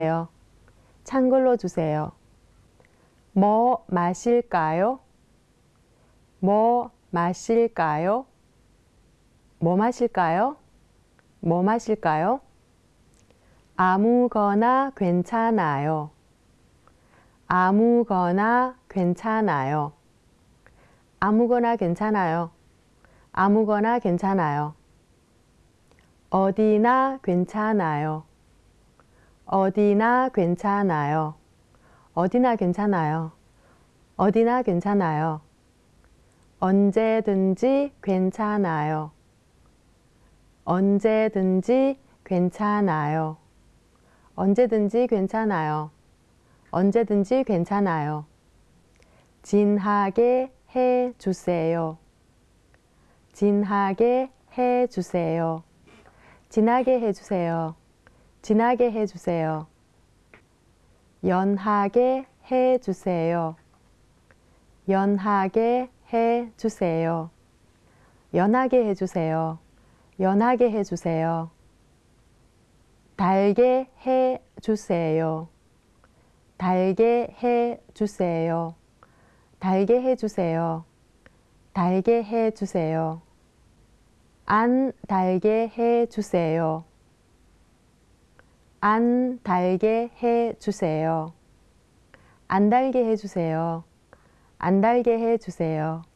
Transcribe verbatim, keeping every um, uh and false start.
찬 걸로 주세요. 뭐 마실까요? 뭐 마실까요? 뭐 마실까요? 뭐 마실까요? 아무거나 괜찮아요. 아무거나 괜찮아요. 아무거나 괜찮아요. 아무거나 괜찮아요. 어디나 괜찮아요. 어디나 괜찮아요. 어디나 괜찮아요. 어디나 괜찮아요. 언제든지 괜찮아요. 언제든지 괜찮아요. 언제든지 괜찮아요. 언제든지 괜찮아요. 진하게 해 주세요. 진하게 해 주세요. 진하게 해 주세요. 진하게 해 주세요. 연하게 해 주세요. 연하게 해 주세요. 연하게 해 주세요. 연하게 해 주세요. 달게 해 주세요. 달게 해 주세요. 달게 해 주세요. 달게 해 주세요. 안 달게 해 주세요. 안 달게 해 주세요. 안 달게 해 주세요. 안 달게 해 주세요.